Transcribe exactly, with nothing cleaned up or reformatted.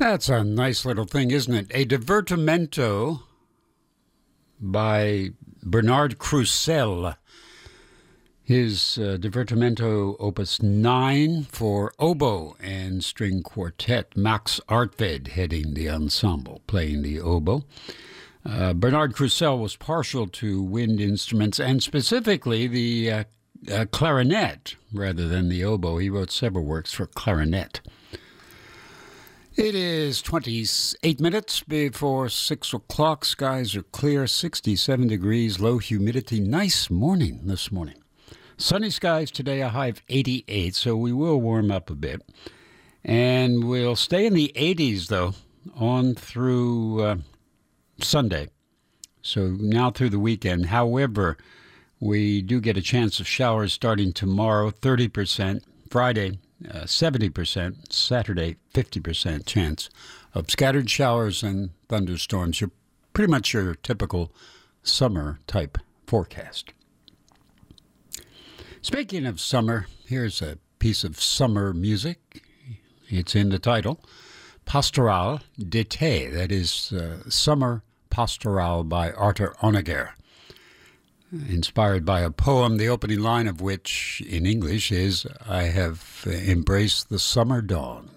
That's a nice little thing, isn't it? A divertimento by Bernard Crusel. His uh, divertimento opus nine for oboe and string quartet. Max Artved heading the ensemble, playing the oboe. Uh, Bernard Crusel was partial to wind instruments and specifically the uh, uh, clarinet rather than the oboe. He wrote several works for clarinet. It is twenty-eight minutes before six o'clock. Skies are clear, sixty-seven degrees, low humidity. Nice morning this morning. Sunny skies today, a high of eighty-eight, so we will warm up a bit. And we'll stay in the eighties, though, on through uh, Sunday. So now through the weekend. However, we do get a chance of showers starting tomorrow, thirty percent. Friday, uh, seventy percent. Saturday, fifty percent chance of scattered showers and thunderstorms. You're pretty much your typical summer type forecast. Speaking of summer, here's a piece of summer music. It's in the title, Pastoral d'été. That is uh, Summer Pastoral by Arthur Honegger. Inspired by a poem, the opening line of which in English is, I have embraced the summer dawn.